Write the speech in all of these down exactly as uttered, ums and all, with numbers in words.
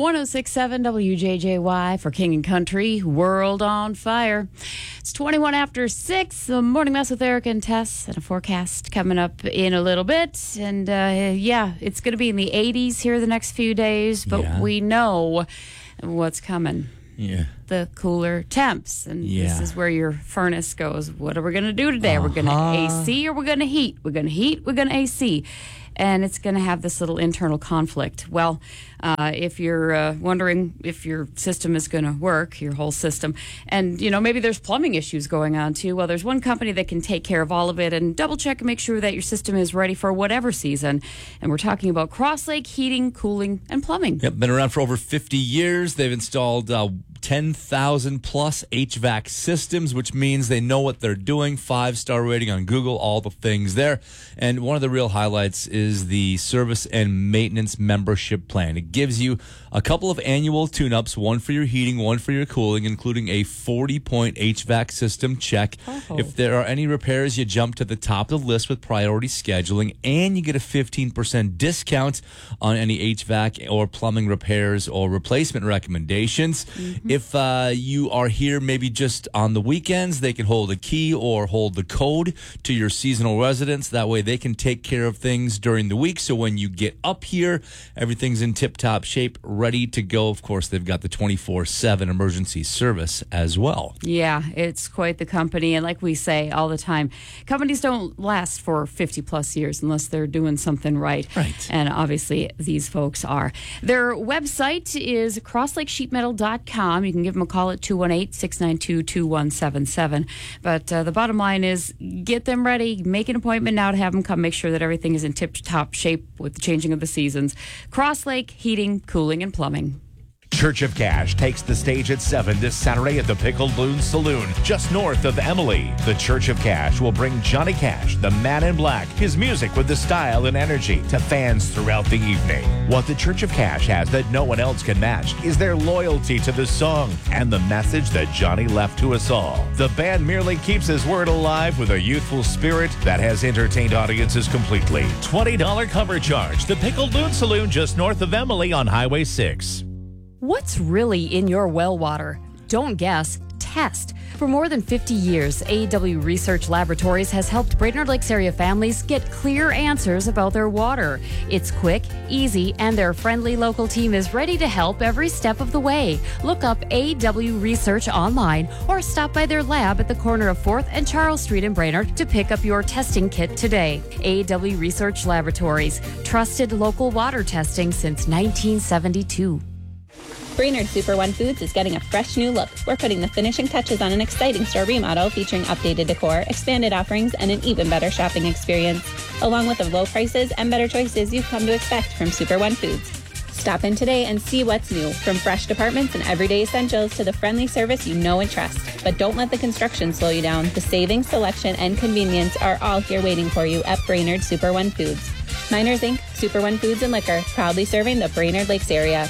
one oh six point seven W J J Y for King and Country, World on Fire. It's twenty-one after six, the Morning Mess with Eric and Tess, and a forecast coming up in a little bit. And uh, yeah, it's going to be in the eighties here the next few days, but yeah. we know what's coming. Yeah. The cooler temps. And yeah. this is where your furnace goes. What are we going to do today? Uh-huh. We're going to A C or we're going to heat? We're going to heat, we're going to A C. And it's going to have this little internal conflict. Well, uh, if you're uh, wondering if your system is going to work, your whole system, and, you know, maybe there's plumbing issues going on, too. Well, there's one company that can take care of all of it and double check and make sure that your system is ready for whatever season. And we're talking about Cross Lake Heating, Cooling, and Plumbing. Yep, been around for over fifty years. They've installed uh, ten thousand plus H V A C systems, which means they know what they're doing. Five-star rating on Google, all the things there. And one of the real highlights is the service and maintenance membership plan. It gives you a couple of annual tune-ups, one for your heating, one for your cooling, including a forty-point H V A C system check. Oh. If there are any repairs, you jump to the top of the list with priority scheduling, and you get a fifteen percent discount on any H V A C or plumbing repairs or replacement recommendations. Mm-hmm. If uh, you are here maybe just on the weekends, they can hold a key or hold the code to your seasonal residence. That way they can take care of things during the week. So when you get up here, everything's in tip-top shape, ready to go. Of course, they've got the twenty-four seven emergency service as well. Yeah, it's quite the company. And like we say all the time, companies don't last for fifty plus years unless they're doing something right. Right. And obviously these folks are. Their website is cross lake sheet metal dot com. You can give them a call at two one eight, six nine two, two one seven seven. But uh, the bottom line is get them ready. Make an appointment now to have them come make sure that everything is in tip-top shape with the changing of the seasons. Cross Lake Heating, Cooling, and Plumbing. Church of Cash takes the stage at seven this Saturday at the Pickled Loon Saloon, just north of Emily. The Church of Cash will bring Johnny Cash, the Man in Black, his music with the style and energy to fans throughout the evening. What the Church of Cash has that no one else can match is their loyalty to the song and the message that Johnny left to us all. The band merely keeps his word alive with a youthful spirit that has entertained audiences completely. twenty dollars cover charge. The Pickled Loon Saloon, just north of Emily on Highway six. What's really in your well water? Don't guess, test. For more than fifty years, A E W Research Laboratories has helped Brainerd Lakes area families get clear answers about their water. It's quick, easy, and their friendly local team is ready to help every step of the way. Look up A E W Research online or stop by their lab at the corner of fourth and Charles Street in Brainerd to pick up your testing kit today. A E W Research Laboratories, trusted local water testing since nineteen seventy-two. Brainerd Super One Foods is getting a fresh new look. We're putting the finishing touches on an exciting store remodel featuring updated decor, expanded offerings, and an even better shopping experience, along with the low prices and better choices you've come to expect from Super One Foods. Stop in today and see what's new, from fresh departments and everyday essentials to the friendly service you know and trust. But don't let the construction slow you down. The savings, selection, and convenience are all here waiting for you at Brainerd Super One Foods. Miners Incorporated, Super One Foods and Liquor, proudly serving the Brainerd Lakes area.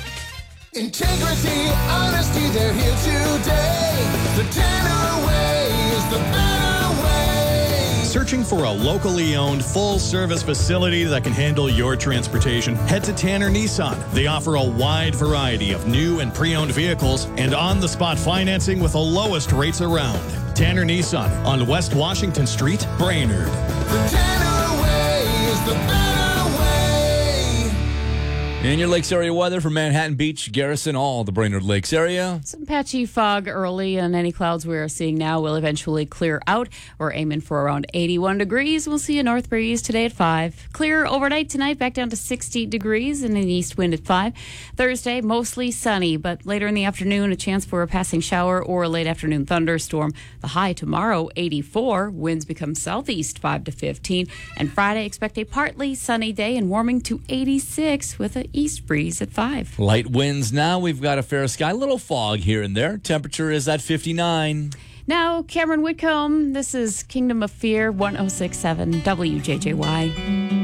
Integrity, honesty, they're here today. The Tanner way is the better way. Searching for a locally owned, full-service facility that can handle your transportation? Head to Tanner Nissan. They offer a wide variety of new and pre-owned vehicles and on-the-spot financing with the lowest rates around. Tanner Nissan on West Washington Street, Brainerd. The Tanner way is the better way. In your Lakes area weather from Manhattan Beach, Garrison, all the Brainerd Lakes area. Some patchy fog early, and any clouds we are seeing now will eventually clear out. We're aiming for around eighty-one degrees. We'll see a north breeze today at five. Clear overnight tonight, back down to sixty degrees and an east wind at five. Thursday, mostly sunny, but later in the afternoon, a chance for a passing shower or a late afternoon thunderstorm. The high tomorrow, eighty-four. Winds become southeast, five to fifteen. And Friday, expect a partly sunny day and warming to eighty-six with a east breeze at five. Light winds now. We've got a fair sky, little fog here and there. Temperature is at fifty-nine. Now, Cameron Whitcomb, this is Kingdom of Fear, one oh six point seven W J J Y.